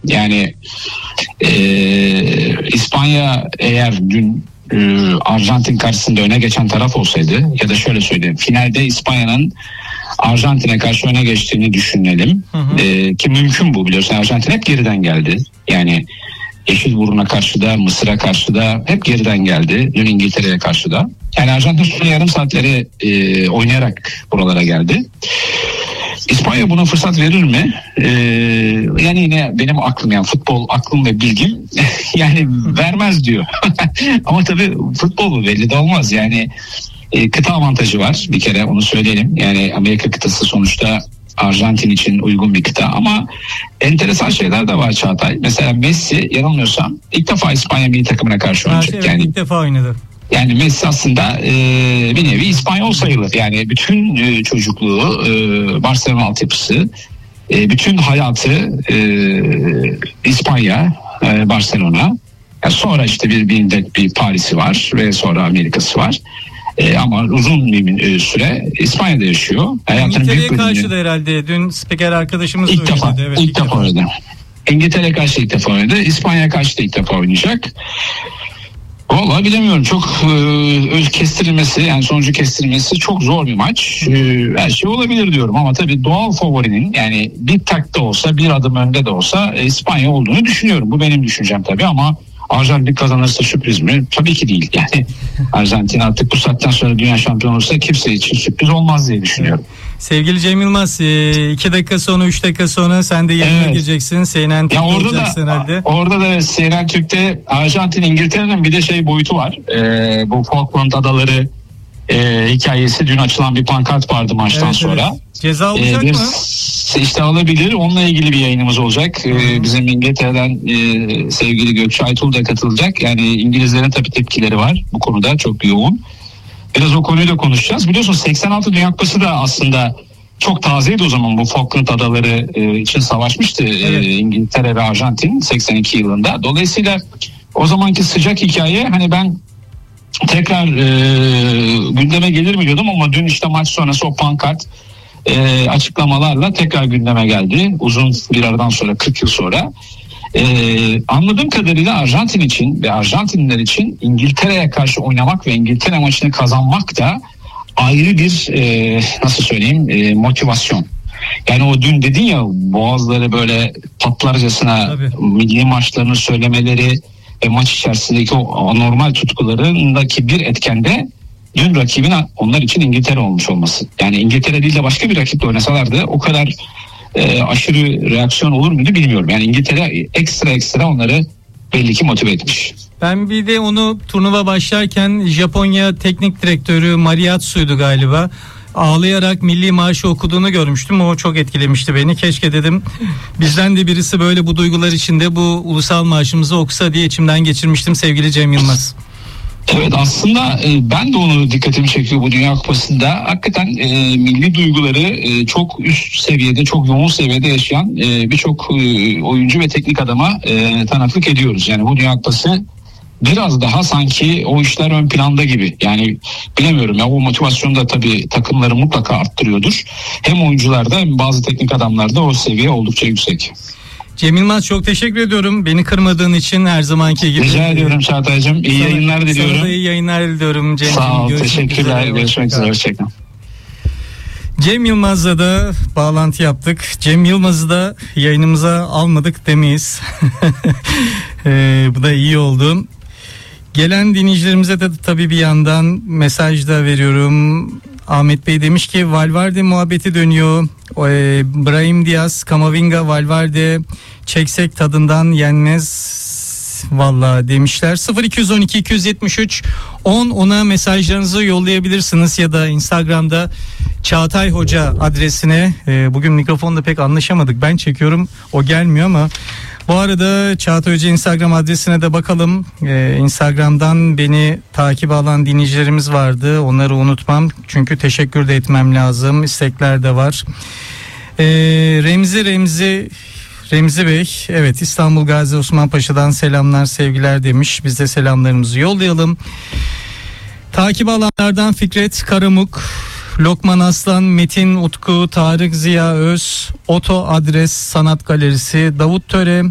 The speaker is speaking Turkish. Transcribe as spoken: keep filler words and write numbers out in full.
Yani e, İspanya eğer dün e, Arjantin karşısında öne geçen taraf olsaydı, ya da şöyle söyleyeyim, finalde İspanya'nın Arjantin'e karşı öne geçtiğini düşünelim. Hı hı. E, ki mümkün bu, biliyorsun Arjantin hep geriden geldi. Yani Yeşilburnu'na karşı da, Mısır'a karşı da hep geriden geldi. Dün İngiltere'ye karşı da. Yani Arjantin son yarım saatleri e, oynayarak buralara geldi. İspanya buna fırsat verir mi? Ee, yani yine benim aklım, yani futbol aklım ve bilgim yani vermez diyor. Ama tabii futbol bu, belli de olmaz. Yani e, kıta avantajı var bir kere, onu söyleyelim. Yani Amerika kıtası sonuçta Arjantin için uygun bir kıta, ama enteresan şeyler de var Çağatay. Mesela Messi, yanılmıyorsam ilk defa İspanya milli takımına karşı oynayacak. Evet, yani ilk defa oynadı. Yani Messi aslında e, bir nevi İspanyol sayılır. Yani bütün e, çocukluğu, e, Barcelona altyapısı, e, bütün hayatı e, İspanya, e, Barcelona. Yani sonra işte bir bir, bir Paris'i var ve sonra Amerika'sı var. E, ama uzun bir e, süre İspanya'da yaşıyor. İngiltere'ye karşı da herhalde dün spiker arkadaşımız ilk defa, oynadı. Evet, ilk, ilk defa, defa oynadı. İngiltere'ye karşı ilk defa oynadı. İspanya'ya karşı da ilk defa oynayacak. Vallahi bilemiyorum, çok e, öz kestirilmesi, yani sonucu kestirilmesi çok zor bir maç. E, her şey olabilir diyorum, ama tabii doğal favorinin, yani bir takta olsa, bir adım önde de olsa e, İspanya olduğunu düşünüyorum. Bu benim düşüncem tabii, ama Arjantin kazanırsa sürpriz mi? Tabii ki değil. Yani Arjantin artık bu saatten sonra dünya şampiyonu olursa kimse için sürpriz olmaz diye düşünüyorum. Sevgili Cem Yılmaz, iki dakika sonra, üç dakika sonra sen de yayına evet. gireceksin. C N N Türk'te olacaksın herhalde. Orada da C N N Türk'te Arjantin, İngiltere'nin bir de şey boyutu var. Ee, bu Falkland Adaları e, hikayesi, dün açılan bir pankart vardı maçtan evet, sonra. Evet. Ceza olacak ee, mı? İşte alabilir. Onunla ilgili bir yayınımız olacak. Ee, bizim İngiltere'den e, sevgili Gökçe Aytul da katılacak. Yani İngilizlerin tabii tepkileri var bu konuda, çok yoğun. Biraz o konuyu da konuşacağız. Biliyorsun seksen altı Dünya Kupası da aslında çok tazeydi o zaman, bu Falkland Adaları e, için savaşmıştı evet. e, İngiltere ve Arjantin seksen iki yılında. Dolayısıyla o zamanki sıcak hikaye, hani ben tekrar e, gündeme gelir mi diyordum, ama dün işte maç sonrası o pankart e, açıklamalarla tekrar gündeme geldi. Uzun bir aradan sonra, kırk yıl sonra. Ee, anladığım kadarıyla Arjantin için ve Arjantinliler için İngiltere'ye karşı oynamak ve İngiltere maçını kazanmak da ayrı bir e, nasıl söyleyeyim e, motivasyon. Yani o dün dedin ya, boğazları böyle patlarcasına Tabii. milli maçlarını söylemeleri ve maç içerisindeki o anormal tutkularındaki bir etkende dün rakibin onlar için İngiltere olmuş olması. Yani İngiltere değil de başka bir rakiple oynasalardı o kadar E, aşırı reaksiyon olur muydu bilmiyorum. Yani İngiltere ekstra ekstra onları belli ki motive etmiş. Ben bir de onu turnuva başlarken Japonya teknik direktörü Mariatsu'ydu galiba, ağlayarak milli marşı okuduğunu görmüştüm. O çok etkilemişti beni. Keşke dedim bizden de birisi böyle bu duygular içinde bu ulusal marşımızı okusa diye içimden geçirmiştim sevgili Cem Yılmaz. Evet, aslında e, ben de onu dikkatimi çekiyor bu Dünya Kupası'nda. Hakikaten e, milli duyguları e, çok üst seviyede, çok yoğun seviyede yaşayan e, birçok e, oyuncu ve teknik adama e, tanıklık ediyoruz. Yani bu Dünya Kupası biraz daha sanki o işler ön planda gibi. Yani bilemiyorum ya, o motivasyonu da tabii takımları mutlaka arttırıyordur. Hem oyuncularda hem bazı teknik adamlarda o seviye oldukça yüksek. Cem Yılmaz, çok teşekkür ediyorum. Beni kırmadığın için her zamanki gibi. Rica ediyorum Çağatay'cığım. İyi sana, yayınlar diliyorum. Sana da iyi yayınlar diliyorum Cem. Sağ ol. Görüşmek teşekkürler. Üzere. Görüşmek üzere. Hoşçakalın. Cem Yılmaz'la da bağlantı yaptık. Cem Yılmaz'ı da yayınımıza almadık demeyiz. ee, bu da iyi oldu. Gelen dinleyicilerimize de tabii bir yandan mesaj da veriyorum. Ahmet Bey demiş ki Valverde muhabbeti dönüyor. E, Brahim Diaz, Camavinga, Valverde çeksek tadından yenmez valla demişler. sıfır iki on iki iki yetmiş üç on ona mesajlarınızı yollayabilirsiniz ya da Instagram'da Çağatay Hoca adresine. E, bugün mikrofonda pek anlaşamadık. Ben çekiyorum, o gelmiyor ama bu arada Çağatay Hoca Instagram adresine de bakalım. Ee, Instagram'dan beni takip alan dinleyicilerimiz vardı. Onları unutmam. Çünkü teşekkür de etmem lazım. İstekler de var. Ee, Remzi Remzi Remzi Bey, evet, İstanbul Gazi Osman Paşa'dan selamlar, sevgiler demiş. Biz de selamlarımızı yollayalım. Takip alanlardan Fikret Karamuk, Lokman Aslan, Metin Utku, Tarık Ziya Öz, Oto Adres Sanat Galerisi, Davut Töre,